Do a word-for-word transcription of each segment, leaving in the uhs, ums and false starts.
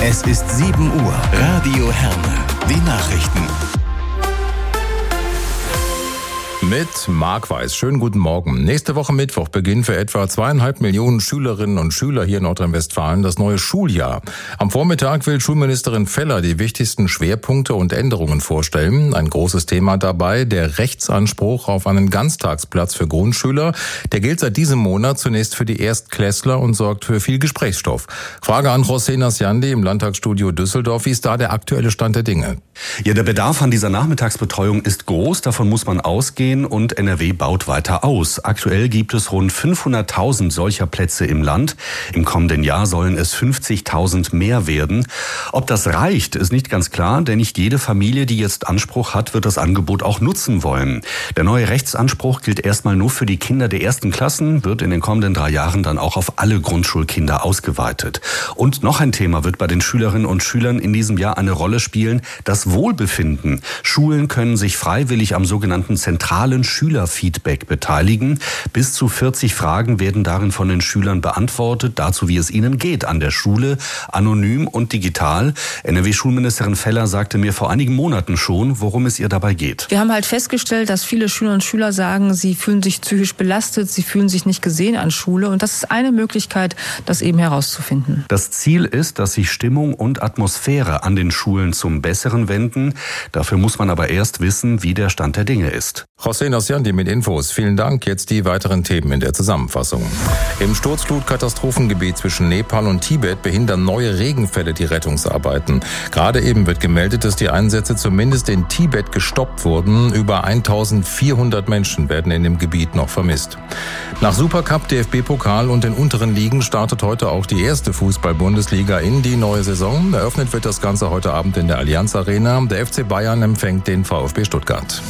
Es ist sieben Uhr. Radio Herne. Die Nachrichten. Mit Marc Weiß. Schönen guten Morgen. Nächste Woche Mittwoch beginnt für etwa zweieinhalb Millionen Schülerinnen und Schüler hier in Nordrhein-Westfalen das neue Schuljahr. Am Vormittag will Schulministerin Feller die wichtigsten Schwerpunkte und Änderungen vorstellen. Ein großes Thema dabei, der Rechtsanspruch auf einen Ganztagsplatz für Grundschüler. Der gilt seit diesem Monat zunächst für die Erstklässler und sorgt für viel Gesprächsstoff. Frage an José Nasciandi im Landtagsstudio Düsseldorf. Wie ist da der aktuelle Stand der Dinge? Ja, der Bedarf an dieser Nachmittagsbetreuung ist groß. Davon muss man ausgehen. Und N R W baut weiter aus. Aktuell gibt es rund fünfhunderttausend solcher Plätze im Land. Im kommenden Jahr sollen es fünfzigtausend mehr werden. Ob das reicht, ist nicht ganz klar, denn nicht jede Familie, die jetzt Anspruch hat, wird das Angebot auch nutzen wollen. Der neue Rechtsanspruch gilt erstmal nur für die Kinder der ersten Klassen, wird in den kommenden drei Jahren dann auch auf alle Grundschulkinder ausgeweitet. Und noch ein Thema wird bei den Schülerinnen und Schülern in diesem Jahr eine Rolle spielen: das Wohlbefinden. Schulen können sich freiwillig am sogenannten zentralen Schülerfeedback beteiligen. Bis zu vierzig Fragen werden darin von den Schülern beantwortet, dazu wie es ihnen geht an der Schule, anonym und digital. N R W-Schulministerin Feller sagte mir vor einigen Monaten schon, worum es ihr dabei geht. Wir haben halt festgestellt, dass viele Schülerinnen und Schüler sagen, sie fühlen sich psychisch belastet, sie fühlen sich nicht gesehen an Schule, und das ist eine Möglichkeit, das eben herauszufinden. Das Ziel ist, dass sich Stimmung und Atmosphäre an den Schulen zum Besseren wenden. Dafür muss man aber erst wissen, wie der Stand der Dinge ist. José Nasciandi mit Infos. Vielen Dank. Jetzt die weiteren Themen in der Zusammenfassung. Im Sturzflutkatastrophengebiet zwischen Nepal und Tibet behindern neue Regenfälle die Rettungsarbeiten. Gerade eben wird gemeldet, dass die Einsätze zumindest in Tibet gestoppt wurden. Über eintausendvierhundert Menschen werden in dem Gebiet noch vermisst. Nach Supercup, D F B-Pokal und den unteren Ligen startet heute auch die erste Fußball-Bundesliga in die neue Saison. Eröffnet wird das Ganze heute Abend in der Allianz Arena. Der F C Bayern empfängt den VfB Stuttgart.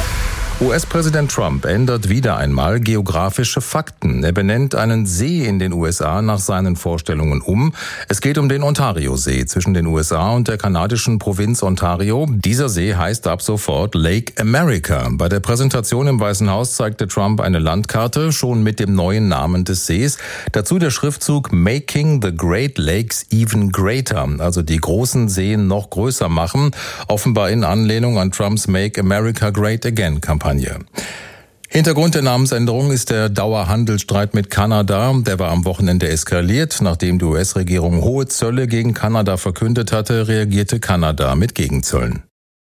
U S-Präsident Trump ändert wieder einmal geografische Fakten. Er benennt einen See in den U S A nach seinen Vorstellungen um. Es geht um den Ontario-See zwischen den U S A und der kanadischen Provinz Ontario. Dieser See heißt ab sofort Lake America. Bei der Präsentation im Weißen Haus zeigte Trump eine Landkarte, schon mit dem neuen Namen des Sees. Dazu der Schriftzug Making the Great Lakes Even Greater, also die großen Seen noch größer machen, offenbar in Anlehnung an Trumps Make America Great Again-Kampagne. Hintergrund der Namensänderung ist der Dauerhandelsstreit mit Kanada. Der war am Wochenende eskaliert. Nachdem die U S-Regierung hohe Zölle gegen Kanada verkündet hatte, reagierte Kanada mit Gegenzöllen.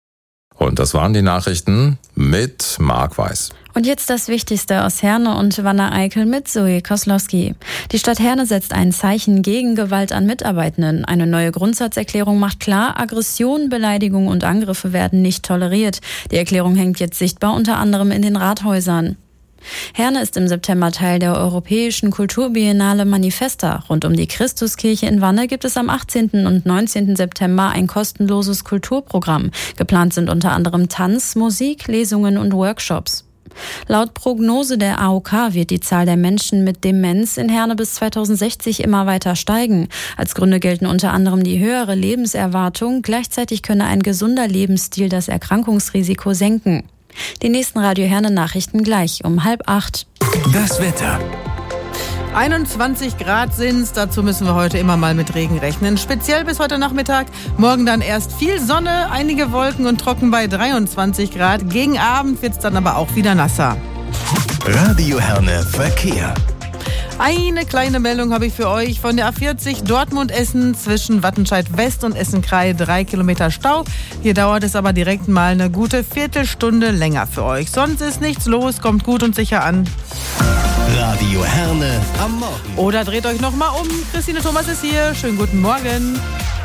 Und das waren die Nachrichten mit Marc Weiß. Und jetzt das Wichtigste aus Herne und Wanne-Eickel mit Zoe Koslowski. Die Stadt Herne setzt ein Zeichen gegen Gewalt an Mitarbeitenden. Eine neue Grundsatzerklärung macht klar, Aggression, Beleidigung und Angriffe werden nicht toleriert. Die Erklärung hängt jetzt sichtbar unter anderem in den Rathäusern. Herne ist im September Teil der Europäischen Kulturbiennale Manifesta. Rund um die Christuskirche in Wanne gibt es am achtzehnten und neunzehnten September ein kostenloses Kulturprogramm. Geplant sind unter anderem Tanz, Musik, Lesungen und Workshops. Laut Prognose der A O K wird die Zahl der Menschen mit Demenz in Herne bis zweitausendsechzig immer weiter steigen. Als Gründe gelten unter anderem die höhere Lebenserwartung. Gleichzeitig könne ein gesunder Lebensstil das Erkrankungsrisiko senken. Die nächsten Radio Herne Nachrichten gleich um halb acht. Das Wetter. einundzwanzig Grad sind's, dazu müssen wir heute immer mal mit Regen rechnen. Speziell bis heute Nachmittag, morgen dann erst viel Sonne, einige Wolken und trocken bei dreiundzwanzig Grad. Gegen Abend wird's dann aber auch wieder nasser. Radio Herne Verkehr. Eine kleine Meldung habe ich für euch von der A vierzig Dortmund-Essen zwischen Wattenscheid West und Essen-Krei. Drei Kilometer Stau. Hier dauert es aber direkt mal eine gute Viertelstunde länger für euch. Sonst ist nichts los, kommt gut und sicher an. Radio Herne am Morgen. Oder dreht euch noch mal um. Christine Thomas ist hier. Schönen guten Morgen.